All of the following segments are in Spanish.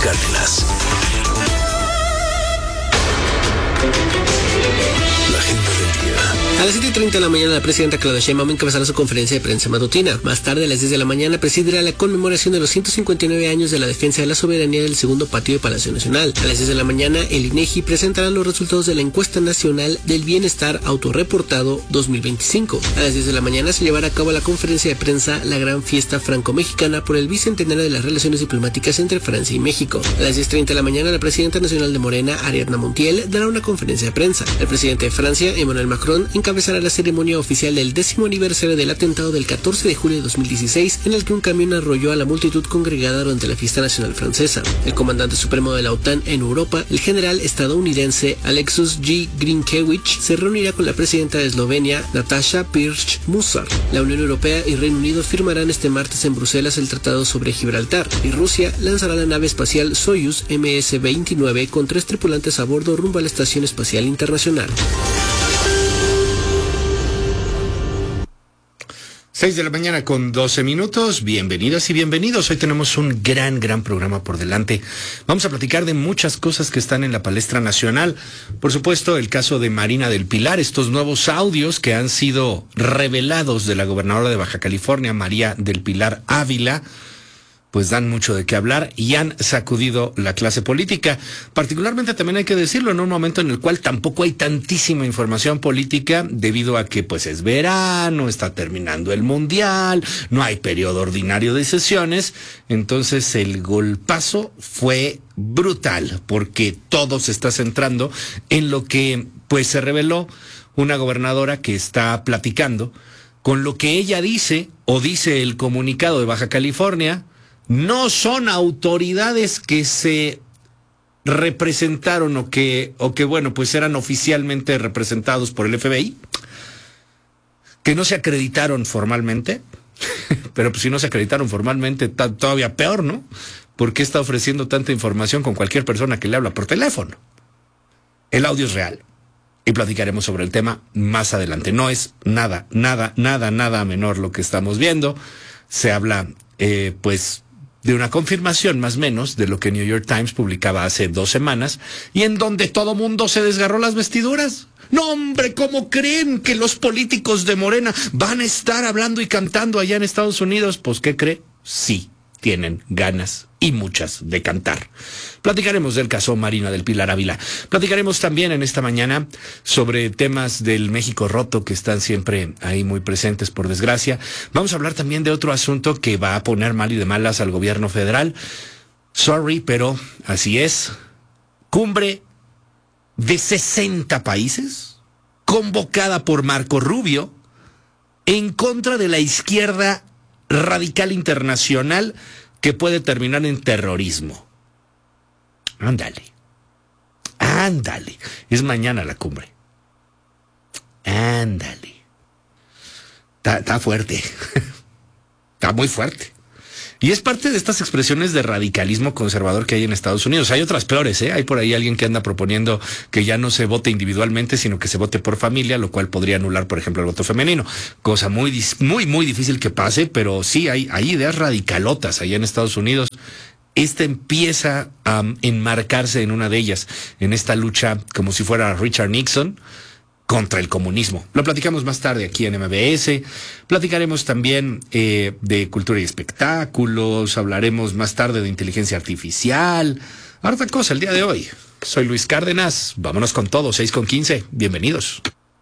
Cárdenas. La agenda del día. A las 7:30 de la mañana, la presidenta Claudia Sheinbaum encabezará su conferencia de prensa matutina. Más tarde, a las 10 de la mañana, presidirá la conmemoración de los 159 años de la defensa de la soberanía del segundo patio de Palacio Nacional. A las 10 de la mañana, el INEGI presentará los resultados de la encuesta nacional del bienestar autorreportado 2025. A las 10 de la mañana se llevará a cabo la conferencia de prensa La Gran Fiesta Franco-Mexicana por el bicentenario de las relaciones diplomáticas entre Francia y México. A las 10:30 de la mañana, la presidenta nacional de Morena, Ariadna Montiel, dará una conferencia de prensa. El presidente de Francia, Emmanuel Macron, encabezará la ceremonia oficial del 10º aniversario del atentado del 14 de julio de 2016, en el que un camión arrolló a la multitud congregada durante la fiesta nacional francesa. El comandante supremo de la OTAN en Europa, el general estadounidense Alexus G. Grinkiewicz, se reunirá con la presidenta de Eslovenia, Nataša Pirc-Musar. La Unión Europea y Reino Unido firmarán este martes en Bruselas el Tratado sobre Gibraltar, y Rusia lanzará la nave espacial Soyuz MS-29 con 3 tripulantes a bordo rumbo a la Estación Espacial Internacional. 6 de la mañana con 12 minutos. Bienvenidas y bienvenidos. Hoy tenemos un gran programa por delante. Vamos a platicar de muchas cosas que están en la palestra nacional. Por supuesto, el caso de Marina del Pilar, estos nuevos audios que han sido revelados de la gobernadora de Baja California, María del Pilar Ávila, pues dan mucho de qué hablar y han sacudido la clase política. Particularmente, también hay que decirlo, en un momento en el cual tampoco hay tantísima información política, debido a que pues es verano, está terminando el mundial, no hay periodo ordinario de sesiones. Entonces el golpazo fue brutal, porque todo se está centrando en lo que pues se reveló una gobernadora que está platicando con lo que ella dice, o dice el comunicado de Baja California. No son autoridades que se representaron o que bueno, pues eran oficialmente representados por el FBI, que no se acreditaron formalmente, pero pues si no se acreditaron formalmente, todavía peor, ¿no? ¿Por qué está ofreciendo tanta información con cualquier persona que le habla por teléfono? El audio es real y platicaremos sobre el tema más adelante. No es nada menor lo que estamos viendo. Se habla, pues, de una confirmación más o menos de lo que New York Times publicaba hace 2 semanas, y en donde todo mundo se desgarró las vestiduras. No, hombre, ¿cómo creen que los políticos de Morena van a estar hablando y cantando allá en Estados Unidos? Pues, ¿qué cree? Sí, tienen ganas y muchas de cantar. Platicaremos del caso Marina del Pilar Ávila. Platicaremos también en esta mañana sobre temas del México roto que están siempre ahí muy presentes, por desgracia. Vamos a hablar también de otro asunto que va a poner mal y de malas al gobierno federal. Sorry, pero así es. Cumbre de 60 países, convocada por Marco Rubio, en contra de la izquierda radical internacional, que puede terminar en terrorismo. Ándale. Es mañana la cumbre. Ándale. Está fuerte. Está muy fuerte. Y es parte de estas expresiones de radicalismo conservador que hay en Estados Unidos. Hay otras peores, ¿eh? Hay por ahí alguien que anda proponiendo que ya no se vote individualmente, sino que se vote por familia, lo cual podría anular, por ejemplo, el voto femenino. Cosa muy difícil que pase, pero sí hay ideas radicalotas allá en Estados Unidos. Esta empieza a enmarcarse en una de ellas, en esta lucha como si fuera Richard Nixon contra el comunismo. Lo platicamos más tarde aquí en MBS. Platicaremos también de cultura y espectáculos. Hablaremos más tarde de inteligencia artificial. Harta cosa el día de hoy. Soy Luis Cárdenas. Vámonos con todo. 6:15. Bienvenidos.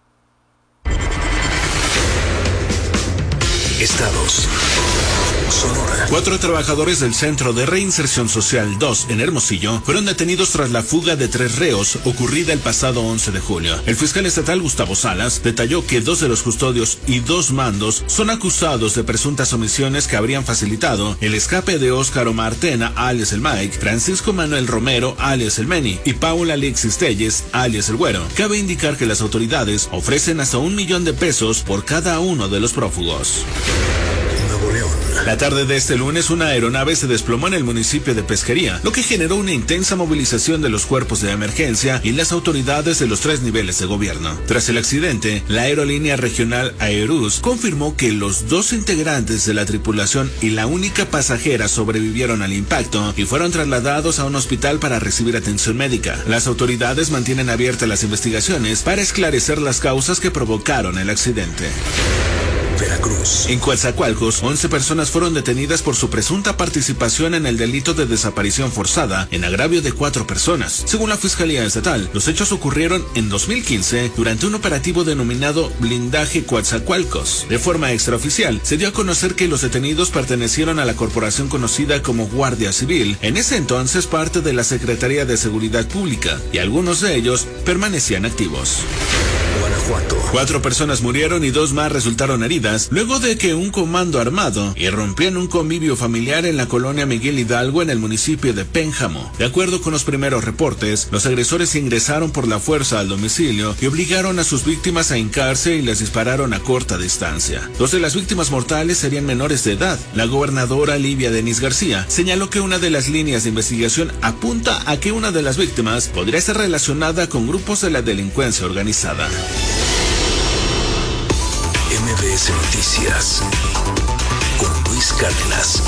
Estados. Sonora. 4 trabajadores del Centro de Reinserción Social 2 en Hermosillo fueron detenidos tras la fuga de 3 reos ocurrida el pasado 11 de julio. El fiscal estatal Gustavo Salas detalló que 2 de los custodios y 2 mandos son acusados de presuntas omisiones que habrían facilitado el escape de Óscar Omar Tena, alias el Mike, Francisco Manuel Romero, alias el Meni, y Paul Alexis Telles, alias el Güero. Cabe indicar que las autoridades ofrecen hasta $1 millón por cada uno de los prófugos. Nuevo León. La tarde de este lunes, una aeronave se desplomó en el municipio de Pesquería, lo que generó una intensa movilización de los cuerpos de emergencia y las autoridades de los 3 niveles de gobierno. Tras el accidente, la aerolínea regional Aerus confirmó que los 2 integrantes de la tripulación y la única pasajera sobrevivieron al impacto y fueron trasladados a un hospital para recibir atención médica. Las autoridades mantienen abiertas las investigaciones para esclarecer las causas que provocaron el accidente. Veracruz. En Coatzacoalcos, 11 personas fueron detenidas por su presunta participación en el delito de desaparición forzada en agravio de 4 personas. Según la Fiscalía Estatal, los hechos ocurrieron en 2015 durante un operativo denominado Blindaje Coatzacoalcos. De forma extraoficial, se dio a conocer que los detenidos pertenecieron a la corporación conocida como Guardia Civil, en ese entonces parte de la Secretaría de Seguridad Pública, y algunos de ellos permanecían activos. Guanajuato. 4 personas murieron y 2 más resultaron heridas luego de que un comando armado irrumpió en un convivio familiar en la colonia Miguel Hidalgo en el municipio de Pénjamo. De acuerdo con los primeros reportes, los agresores ingresaron por la fuerza al domicilio y obligaron a sus víctimas a hincarse y les dispararon a corta distancia. 2 de las víctimas mortales serían menores de edad. La gobernadora Livia Denis García señaló que una de las líneas de investigación apunta a que una de las víctimas podría ser relacionada con grupos de la delincuencia organizada. MBS Noticias con Luis Cárdenas.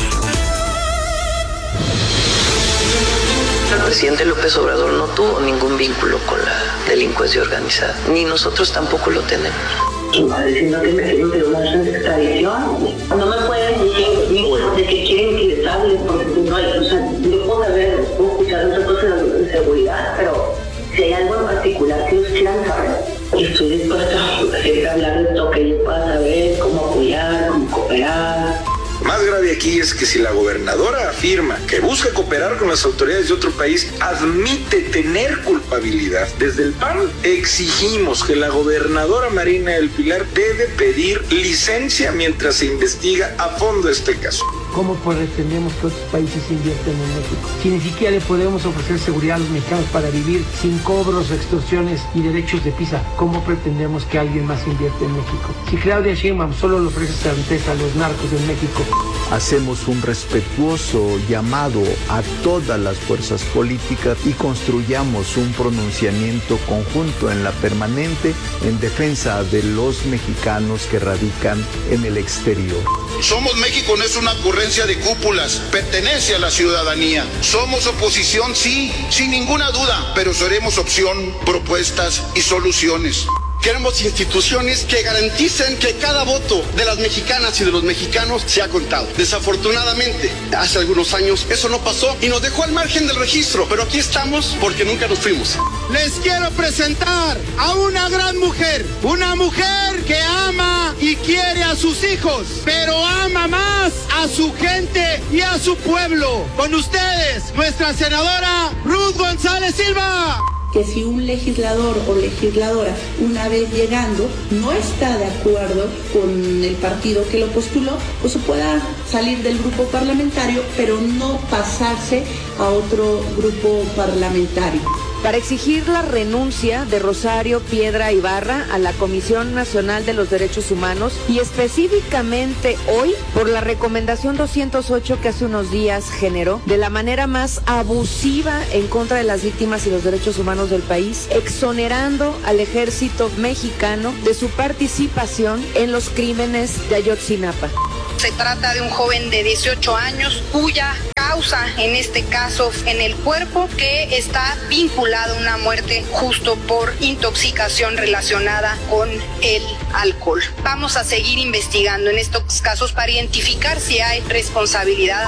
El presidente López Obrador no tuvo ningún vínculo con la delincuencia organizada, ni nosotros tampoco lo tenemos. Va diciendo que me quieren pedir una extradición. No me pueden decir de que quieren que les hable, porque no hay, o sea, yo puedo escuchar otras cosas de seguridad, pero si hay algo en particular que ellos quieran saber, estoy dispuesta a siempre hablar de lo que ellos puedan saber, cómo apoyar, cómo cooperar. Más grave aquí es que si la gobernadora afirma que busca cooperar con las autoridades de otro país, admite tener culpabilidad. Desde el PAN exigimos que la gobernadora Marina del Pilar debe pedir licencia mientras se investiga a fondo este caso. ¿Cómo pretendemos que otros países invierten en México? Si ni siquiera le podemos ofrecer seguridad a los mexicanos para vivir sin cobros, extorsiones y derechos de piso, ¿cómo pretendemos que alguien más invierta en México? Si Claudia Sheinbaum solo le ofrece certeza a los narcos en México. Hacemos un respetuoso llamado a todas las fuerzas políticas y construyamos un pronunciamiento conjunto en la permanente en defensa de los mexicanos que radican en el exterior. Somos México no es una ocurrencia de cúpulas, pertenece a la ciudadanía. Somos oposición, sí, sin ninguna duda, pero seremos opción, propuestas y soluciones. Queremos instituciones que garanticen que cada voto de las mexicanas y de los mexicanos sea contado. Desafortunadamente, hace algunos años eso no pasó y nos dejó al margen del registro, pero aquí estamos porque nunca nos fuimos. Les quiero presentar a una gran mujer, una mujer que ama y quiere a sus hijos, pero ama más a su gente y a su pueblo. Con ustedes, nuestra senadora Ruth González Silva. Que si un legislador o legisladora, una vez llegando, no está de acuerdo con el partido que lo postuló, pues se pueda salir del grupo parlamentario, pero no pasarse a otro grupo parlamentario. Para exigir la renuncia de Rosario Piedra Ibarra a la Comisión Nacional de los Derechos Humanos y específicamente hoy por la recomendación 208 que hace unos días generó de la manera más abusiva en contra de las víctimas y los derechos humanos del país, exonerando al ejército mexicano de su participación en los crímenes de Ayotzinapa. Se trata de un joven de 18 años cuya causa, en este caso en el cuerpo, que está vinculado a una muerte justo por intoxicación relacionada con el alcohol. Vamos a seguir investigando en estos casos para identificar si hay responsabilidad.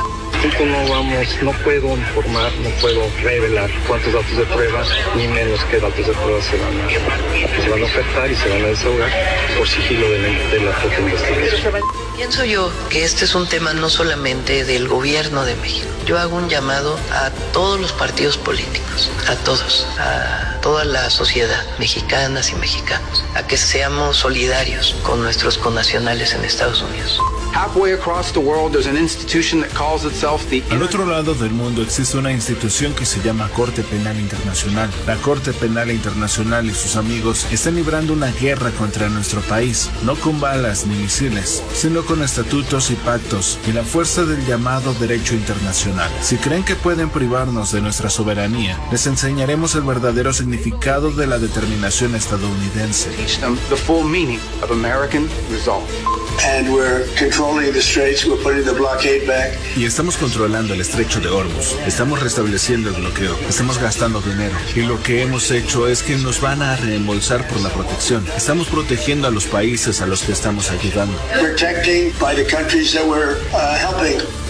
No puedo informar, no puedo revelar cuántos datos de prueba, ni menos qué datos de prueba se van a ofertar y se van a desahogar por sigilo de la propia investigación. Pienso yo que este es un tema no solamente del gobierno de México. Yo hago un llamado a todos los partidos políticos, a toda la sociedad, mexicanas y mexicanos, a que seamos solidarios con nuestros connacionales en Estados Unidos. Halfway across the world, there's an institution that calls itself the... Al otro lado del mundo existe una institución que se llama Corte Penal Internacional. La Corte Penal Internacional y sus amigos están librando una guerra contra nuestro país, no con balas ni misiles, sino con estatutos y pactos y la fuerza del llamado derecho internacional. Si creen que pueden privarnos de nuestra soberanía, les enseñaremos el verdadero significado de la determinación estadounidense. The full meaning of American resolve. And we're controlling the straits, we're putting the blockade back. Y estamos controlando el estrecho de Hormuz, estamos restableciendo el bloqueo, estamos gastando dinero. Y lo que hemos hecho es que nos van a reembolsar por la protección. Estamos protegiendo a los países a los que estamos ayudando. Protecting by the countries that we're helping.